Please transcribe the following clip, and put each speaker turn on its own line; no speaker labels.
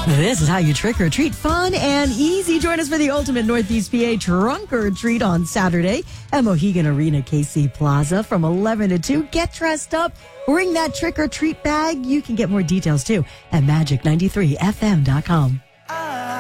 This is how you trick or treat. Fun and easy. Join us for the ultimate Northeast PA trunk or treat on Saturday at Mohegan Arena KC Plaza from 11 to 2. Get dressed up. Bring that trick or treat bag. You can get more details too at magic93fm.com.